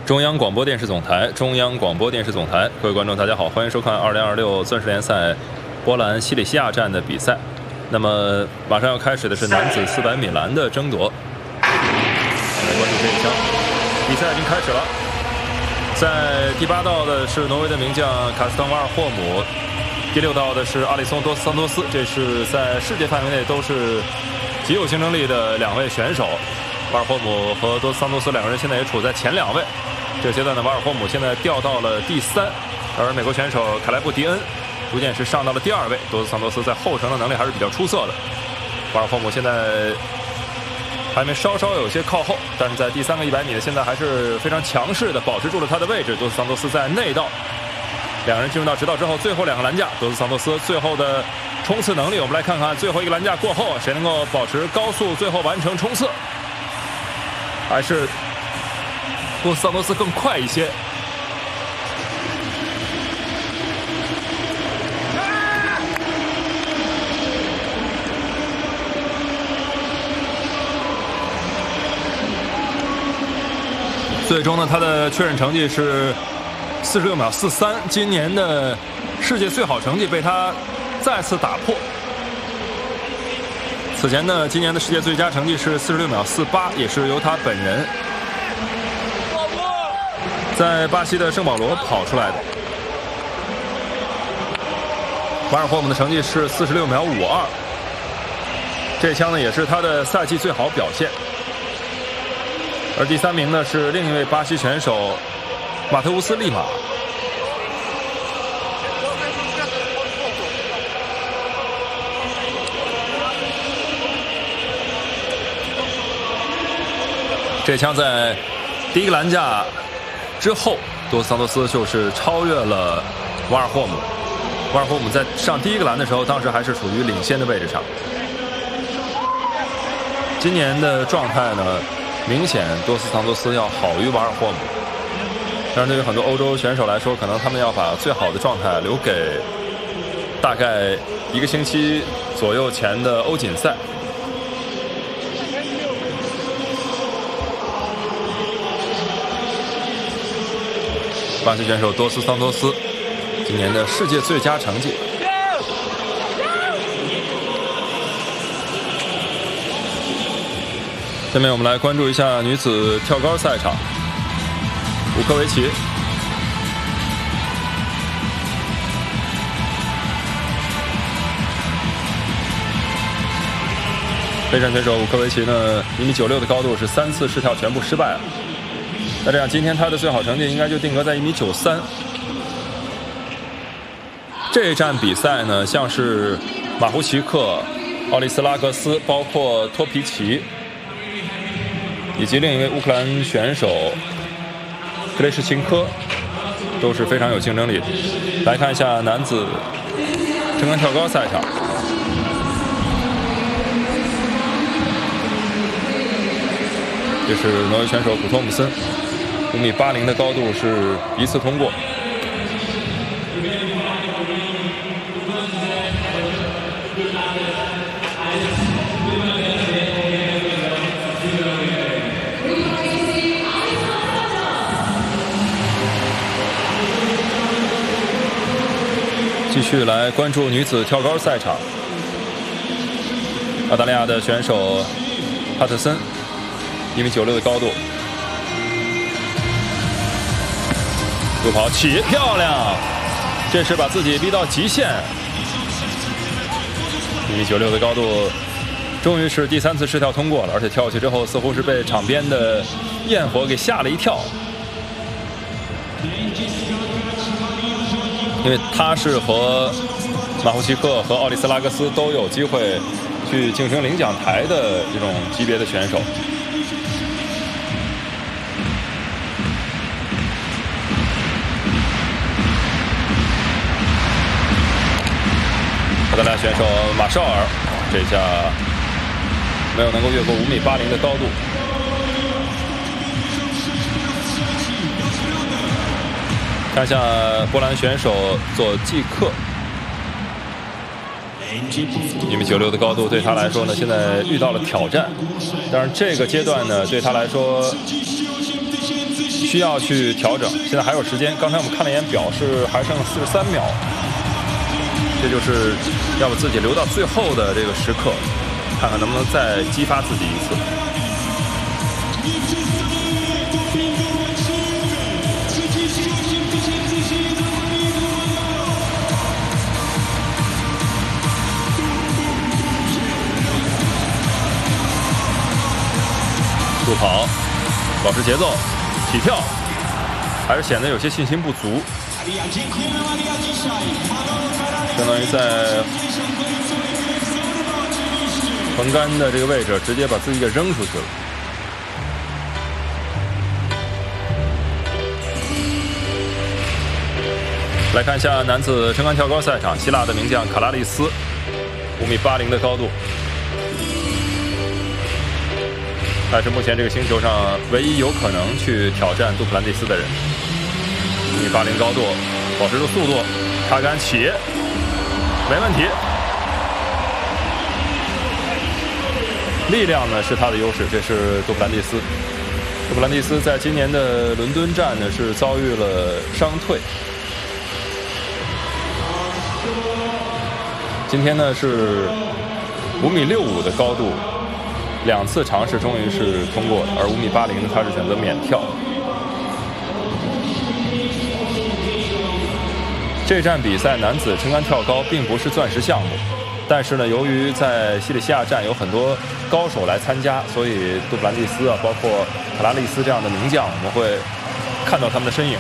中央广播电视总台，中央广播电视总台，各位观众，大家好，欢迎收看2026钻石联赛波兰西里西亚站的比赛。那么马上要开始的是男子400米栏的争夺，来关注这一枪，比赛已经开始了。在第8道的是挪威的名将卡斯滕瓦尔霍姆，第6道的是阿里松多斯桑托斯，这是在世界范围内都是极有竞争力的2位选手。瓦尔霍姆和多斯桑托斯2个人现在也处在前2位。这个阶段的瓦尔霍姆现在掉到了第3，而美国选手凯莱布·迪恩逐渐是上到了第2位。多斯桑托斯在后程的能力还是比较出色的。瓦尔霍姆现在排名稍稍有些靠后，但是在第3个100米的现在还是非常强势的保持住了他的位置。多斯桑托斯在内道，2人进入到直道之后，最后2个栏架，多斯桑托斯最后的冲刺能力，我们来看看最后一个栏架过后谁能够保持高速最后完成冲刺，还是多斯桑托斯更快一些。最终呢，他的确认成绩是46秒43，今年的世界最好成绩被他再次打破。此前呢，今年的世界最佳成绩是46秒48，也是由他本人在巴西的圣保罗跑出来的。瓦尔霍姆的成绩是46秒52，这枪呢也是他的赛季最好表现。而第3名呢是另一位巴西选手马特乌斯·利马。这枪在第1个栏架之后，多斯桑托斯就是超越了瓦尔霍姆。瓦尔霍姆在上第1个栏的时候，当时还是处于领先的位置上。今年的状态呢，明显多斯桑托斯要好于瓦尔霍姆。但是对于很多欧洲选手来说，可能他们要把最好的状态留给大概1个星期左右前的欧锦赛。巴西选手多斯桑托斯今年的世界最佳成绩。下面我们来关注一下女子跳高赛场，乌科维奇。备战选手乌科维奇呢，1.96米的高度是3次试跳全部失败了。那这样，今天他的最好成绩应该就定格在1.93米。这一站比赛呢，像是马胡奇克、奥利斯拉格斯，包括托皮奇，以及另一位乌克兰选手克雷什琴科，都是非常有竞争力的。来看一下男子撑杆跳高赛场。这是挪威选手古托姆森，5.80米的高度是1次通过。继续来关注女子跳高赛场，澳大利亚的选手帕特森，1.96米的高度，路跑起，漂亮！这是把自己逼到极限。1.96米的高度，终于是第3次试跳通过了，而且跳下去之后，似乎是被场边的焰火给吓了一跳。因为他是和马胡奇克和奥利斯拉格斯都有机会去竞争领奖台的这种级别的选手。澳大利亚选手马绍尔这下没有能够越过5.80米的高度。看一下波兰选手佐季克，1.96米的高度对他来说呢，现在遇到了挑战。当然，这个阶段呢，对他来说需要去调整。现在还有时间，刚才我们看了一眼表，是还剩43秒，这就是要把自己留到最后的这个时刻，看看能不能再激发自己一次。助跑，保持节奏，起跳，还是显得有些信心不足，相当于在横杆的这个位置直接把自己给扔出去了。来看一下男子撑杆跳高赛场，希腊的名将卡拉利斯，5.80米的高度。他是目前这个星球上唯一有可能去挑战杜普兰蒂斯的人。5.80米高度，保持住速度，踏杆起，没问题。力量呢是他的优势，这是杜普兰蒂斯。杜普兰蒂斯在今年的伦敦站呢是遭遇了伤退，今天呢是5.65米的高度。2次尝试终于是通过的，而5.80米他是选择免跳。这站比赛男子撑杆跳高并不是钻石项目，但是呢，由于在西里西亚站有很多高手来参加，所以杜普兰蒂斯啊，包括卡拉利斯这样的名将，我们会看到他们的身影。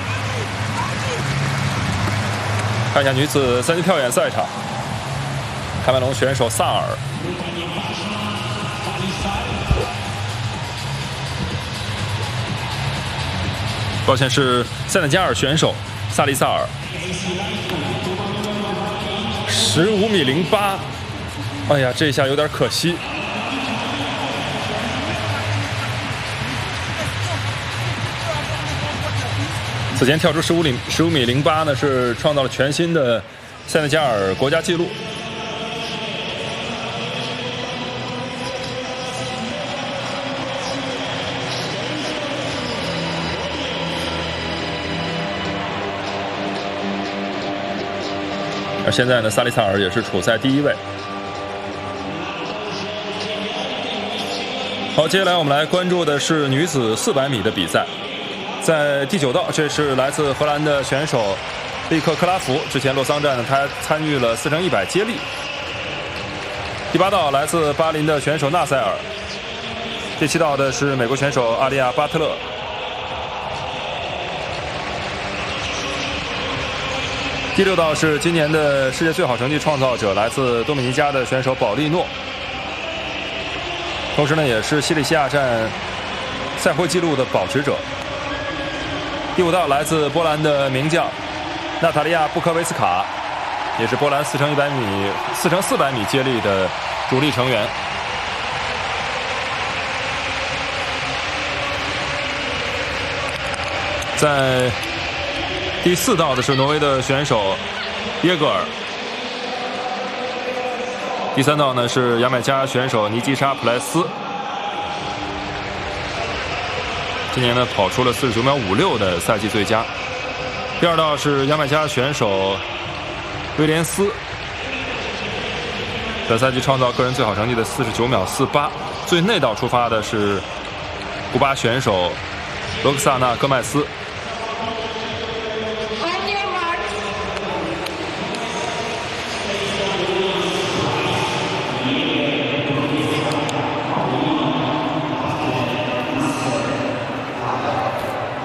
看一下女子3级跳远赛场，喀麦隆选手萨尔。抱歉，是塞内加尔选手萨利萨尔，15.08米。哎呀，这一下有点可惜。此前跳出15.08米呢，是创造了全新的塞内加尔国家纪录。而现在呢，萨利萨尔也是处在第1位。好，接下来我们来关注的是女子400米的比赛，在第9道，这是来自荷兰的选手利克克拉福。之前洛桑站呢，他参与了4×100接力。第8道，来自巴林的选手纳塞尔。第7道的是美国选手阿利亚巴特勒。第6道是今年的世界最好成绩创造者，来自多米尼加的选手保利诺，同时呢也是西里西亚站赛会纪录的保持者。第5道来自波兰的名将娜塔莉亚·布科维斯卡，也是波兰4×400米接力的主力成员。在第4道的是挪威的选手耶格尔。第3道呢是牙买加选手尼基莎·普莱斯，今年呢跑出了49.56秒的赛季最佳。第2道是牙买加选手威廉斯，本赛季创造个人最好成绩的49.48秒。最内道出发的是古巴选手罗克萨纳·戈麦斯。